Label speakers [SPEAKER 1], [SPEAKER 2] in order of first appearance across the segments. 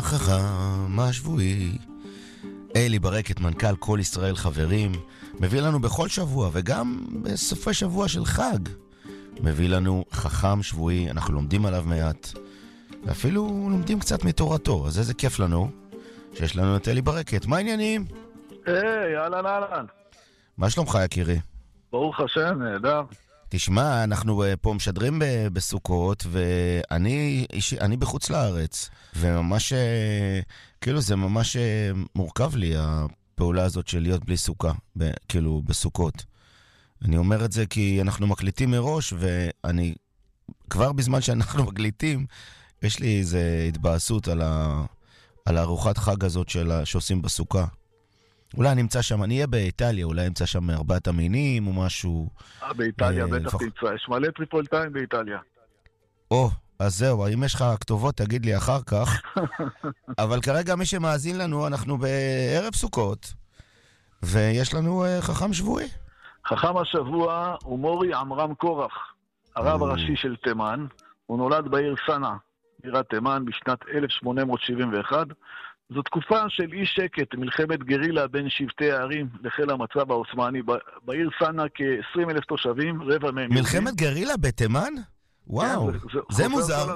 [SPEAKER 1] החכם השבועי. אלי ברקת, מנכ"ל כל ישראל חברים, מביא לנו בכל שבוע וגם בסופי שבוע של חג מביא לנו חכם שבועי. אנחנו לומדים עליו מעט ואפילו לומדים קצת מתורתו, אז איזה כיף לנו שיש לנו את אלי ברקת. מה העניינים?
[SPEAKER 2] היי, אהלן.
[SPEAKER 1] מה שלומך יקירי?
[SPEAKER 2] ברוך השם, נהדר.
[SPEAKER 1] תשמע, אנחנו פה משדרים בסוכות, ואני בחוץ לארץ, וממש, כאילו זה ממש מורכב לי, הפעולה הזאת של להיות בלי סוכה, כאילו בסוכות. אני אומר את זה כי אנחנו מקליטים מראש, ואני, כבר בזמן שאנחנו מקליטים, יש לי איזו התבאסות על הארוחת חג הזאת שעושים בסוכה. אולי נמצא שם, אני אהיה באיטליה, אולי נמצא שם 4 המינים או משהו.
[SPEAKER 2] באיטליה בטח תמצא, יש מלא טריפוליטאים באיטליה.
[SPEAKER 1] אז זהו, אם יש לך כתובות תגיד לי אחר כך. אבל כרגע מי שמאזין לנו, אנחנו בערב סוכות, ויש לנו חכם שבועי.
[SPEAKER 2] חכם השבוע הוא מורי עמרם קורח, הרב הראשי של תימן. הוא נולד בעיר סנא, בירת תימן, בשנת 1871. זו תקופה של אי שקט, מלחמת גרילה בין שבטי הערים לחיל המצב העות'מאני. בעיר סנא כ-20,000 תושבים, רבע מהם יהודים.
[SPEAKER 1] מלחמת גרילה בתימן? וואו, זה מוזר.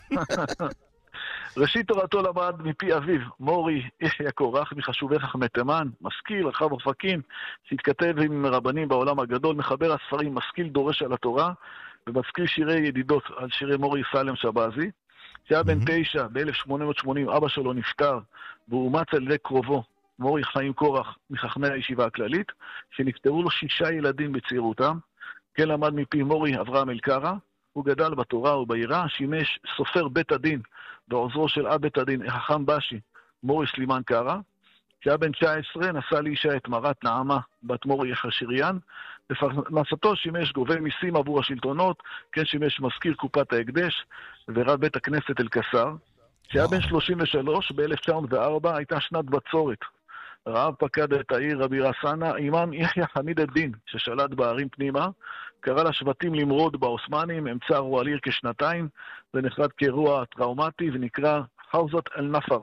[SPEAKER 2] ראשית תורתו למד מפי אביו, מורי יחיא קורח, מחשובי חכמי תימן, משכיל, רחב אופקים, שהתכתב עם רבנים בעולם הגדול, מחבר הספרים, משכיל דורש על התורה, ומשכיל שירי ידידות על שירי מורי סלם שבזי. שהיה בן 9, ב-1880 אבא שלו נפטר, והוא אומץ על ידי קרובו, מורי חיים קורח, מחכמי הישיבה הכללית, שנפטרו לו 6 ילדים בצעירותם. כן למד מפי מורי אברהם אלקרא. הוא גדל בתורה וביראה, שימש סופר בית הדין, ועוזרו של אב בית הדין, החכם בשי, מורי סלימן קרא. שהיה בן 19, נשא לאישה את מרת נעמה, בת מורי יחשיריאן. בפרנסתו שימש גובה מיסים עבור השלטונות, כן שימש מזכיר קופת ההקדש, ורב בית הכנסת אל-קסר. שהיה בן 33, ב-1904 הייתה שנת בצורת. רעב פקד את העיר הבירה סנא, אימאם יחיא חמיד א-דין, ששלט בערים פנימה, קרא לשבטים למרוד בעות'מאנים, הם צרו על עיר כשנתיים, ונחרד כאירוע טראומטי ונקרא חאוזת אל-נפר.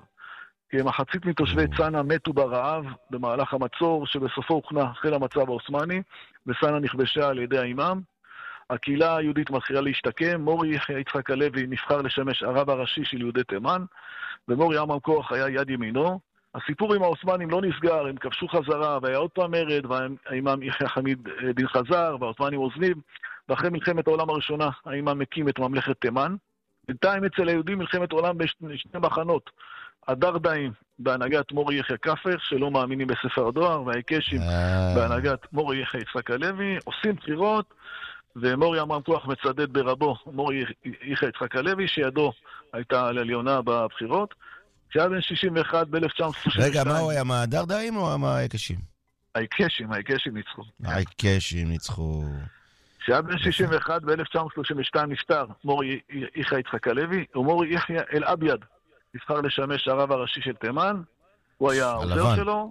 [SPEAKER 2] כמחצית מתושבי צנא מתו ברעב במהלך המצור, שבסופו הוכנה חיל המצב העות'מאני, וסנא נכבשה על ידי האימאם. הקהילה היהודית מתחילה להשתקם. מורי יחיא יצחק הלוי נבחר לשמש הרב הראשי של יהודי תימן, ומורי עמרם קורח היה יד ימינו. הסיפור עם העות'מאנים לא נסגר, הם כבשו חזרה, והיה עוד פעם מרד, והאימאם יחיא חמיד דין חזר, והעות'מאנים עוזבים, ואחרי מלחמת העולם הראשונה, האימאם מקים את ממלכת תימן. בינתיים אצל היהודים מלחמת עולם בשני מחנות. הדרדאים בהנהגת מורי יחיא כפר, שלא מאמינים בספר הדואר, והעיקשים בהנהגת מורי יחיא יצחק הלוי, עושים בחירות, ומורי עמרם קורח מצדד ברבו, מורי יחיא יצחק הלוי, שידו הייתה על עליונה בבחירות. שהיה בן 61 ב-1932.
[SPEAKER 1] רגע, מה הוא היה? מה הדרדאים או מה העיקשים?
[SPEAKER 2] העיקשים ניצחו.
[SPEAKER 1] העיקשים ניצחו.
[SPEAKER 2] שהיה בן 61 ב-1932 נפטר מורי יחיא יצחק הלוי, ומורי יחיא אל-אביד נבחר לשמש הרב הראשי של תימן. הוא היה העוזר שלו.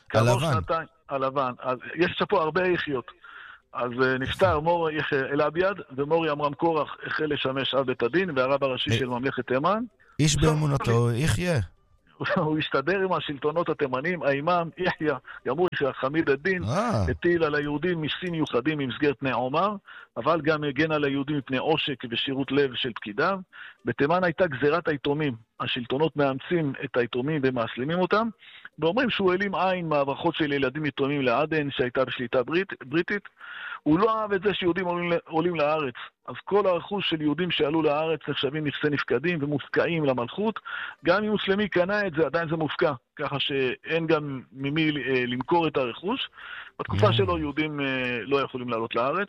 [SPEAKER 2] הלבן. יש פה הרבה יחיות. אז נפטר מורי יחיא אל-אביד, ומורי עמרם קורח החל לשמש אב בית הדין והרב הראשי של ממלכת תימן.
[SPEAKER 1] איש באמונתו יחיה.
[SPEAKER 2] הוא הסתדר עם השלטונות התימנים. האימאם יחיא יחיא חמיד א-דין הטיל על היהודים מיסים מיוחדים במסגרת תנאי עומר, אבל גם הגן על היהודים מפני עושק ושירות לב של פקידיו. בתימן הייתה גזירת היתומים. השלטונות מאמצים את היתומים ומאסלמים אותם, ואומרים שהוא העלים עין מהברחות של ילדים יתומים לעדן שהייתה בשליטה בריטית. הוא לא אהב את זה שיהודים עולים לארץ. אז כל הרכוש של יהודים שעלו לארץ נחשבים נכסי נפקדים ומופקעים למלכות. גם אם מוסלמי קנה את זה, עדיין זה מופקע. ככה שאין גם ממי למכור את הרכוש. בתקופה שלו יהודים לא יכולים לעלות לארץ.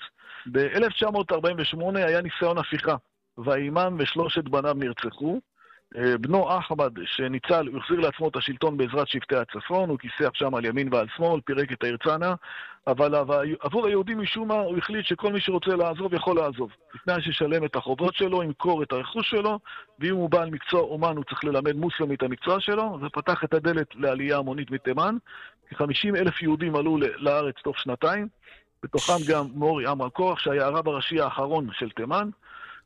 [SPEAKER 2] ב-1948 היה ניסיון הפיכה, והאימאם ושלושת בניו נרצחו. בנו אחמד שניצל, הוא החזיר לעצמו את השלטון בעזרת שבטי הצפון, הוא כיסח שם על ימין ועל שמאל, פירק את העיר צנא, אבל עבור היהודים משום מה הוא החליט שכל מי שרוצה לעזוב יכול לעזוב. לפני ששלם את החובות שלו, ימכור את הרכוש שלו, ואם הוא בעל מקצוע אומן הוא צריך ללמד מוסלמי את המקצוע שלו, ופתח את הדלת לעלייה המונית מתימן. כ-50,000 יהודים עלו לארץ תוך שנתיים, בתוכם גם מורי עמרם קורח שהיה הרב הראשי האחרון של תימן.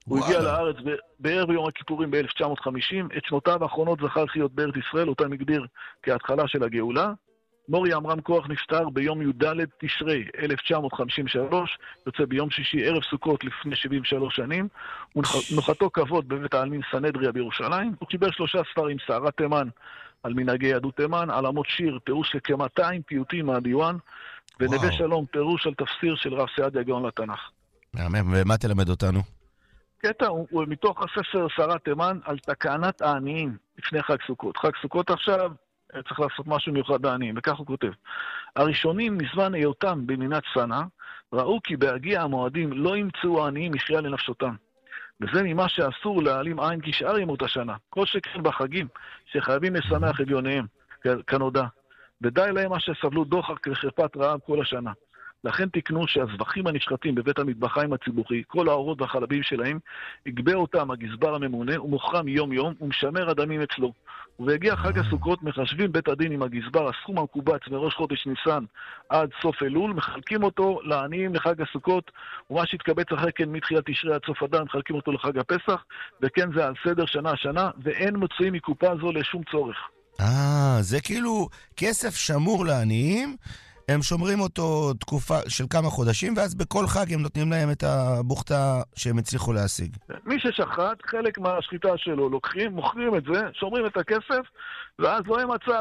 [SPEAKER 2] הוא הגיע לארץ בערב יום הכיפורים ב-1950, את שנותיו האחרונות זכה לחיות בארץ ישראל, אותם הגדיר כהתחלה של הגאולה. מורי עמרם קורח נפטר ביום י"ד תשרי 1953, יוצא ביום שישי ערב סוכות לפני 73 שנים, ונוחתו כבוד בבית העלמין סנהדריה בירושלים. הוא קיבל 3 ספרים, שערת תימן על מנהגי יהדות תימן, עלמות שיר, פירוש לכ-200 פיוטים מהדיוואן, ונווה שלום, פירוש על תפסיר של רב סעדיה גאון לתנ"ך.
[SPEAKER 1] ומה תלמד אותנו?
[SPEAKER 2] קטע הוא מתוך הספר שערת תימן על תקנת העניים לפני חג סוכות. חג סוכות עכשיו צריך לעשות משהו מיוחד לעניים, וכך הוא כותב. הראשונים מזמן היותם במדינת צנע, ראו כי בהגיע המועדים לא ימצאו העניים מחיה לנפשותם. וזה ממה שאסור להעלים עין כשאר ימות השנה. כל שכן בחגים שחייבים לשמח אביוניהם, כנודע. ודי להם מה שסבלו דוחק וחרפת רעב כל השנה. לכן תקנו שהזבחים הנשחטים בבית המטבחיים הציבורי, כל האורות והחלבים שלהם, יגבה אותם הגזבר הממונה ומוכרם יום יום ומשמר הדמים אצלו. ובהגיע חג הסוכות מחשבים בית הדין עם הגזבר הסכום המקובץ מראש חודש ניסן עד סוף אלול, מחלקים אותו לעניים לחג הסוכות, ומה שהתקבץ אחרי כן מתחילת תשרי עד סוף אדר מחלקים אותו לחג הפסח, וכן זה על סדר שנה, ואין מוצאים מקופה זו לשום צורך.
[SPEAKER 1] זה כאילו כסף שמור לעניים, הם שומרים אותו תקופה של כמה חודשים, ואז בכל חג הם נותנים להם את הבוכתה שהם הצליחו להשיג.
[SPEAKER 2] מי ששחט, חלק מהשחיטה שלו לוקחים, מוכרים את זה, שומרים את הכסף, ואז לא יהיה מצב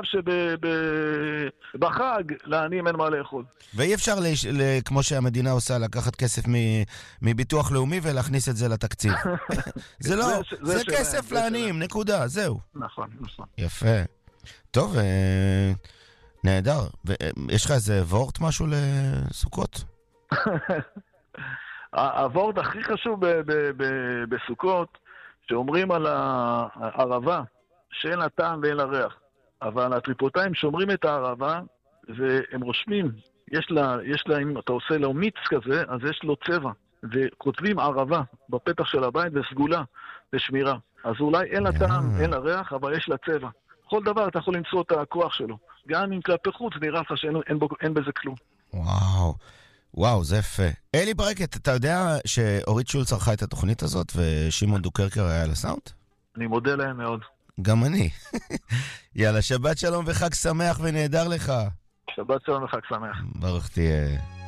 [SPEAKER 2] שבחג לעניים אין מה לאכול.
[SPEAKER 1] ואי אפשר, כמו שהמדינה עושה, לקחת כסף מביטוח לאומי ולהכניס את זה לתקציב. זה לא, זה כסף לעניים, נקודה, זהו.
[SPEAKER 2] נכון.
[SPEAKER 1] יפה. טוב, נהדר. ויש לך איזה וורט משהו לסוכות?
[SPEAKER 2] הוורט הכי חשוב בסוכות, שאומרים על הערבה, שאין לה טעם ואין לה ריח. אבל הטריפוטאים שומרים את הערבה, והם רושמים, יש לה, אם אתה עושה לו מיץ כזה, אז יש לו צבע. וכותבים ערבה בפתח של הבית וסגולה לשמירה. אז אולי אין לה טעם, אין לה ריח, אבל יש לה צבע. כל דבר אתה יכול למצוא את הכוח שלו. גם אם כלפי חוץ נראה לך שאין בזה כלום.
[SPEAKER 1] וואו, זה יפה. אלי ברקת, אתה יודע שאורית שולץ ערכה את התוכנית הזאת ושימון דוקרקר היה על הסאונד?
[SPEAKER 2] אני מודה להם מאוד.
[SPEAKER 1] גם אני. יאללה, שבת שלום וחג שמח ונהדר לך.
[SPEAKER 2] שבת שלום וחג שמח.
[SPEAKER 1] ברוך תהיה.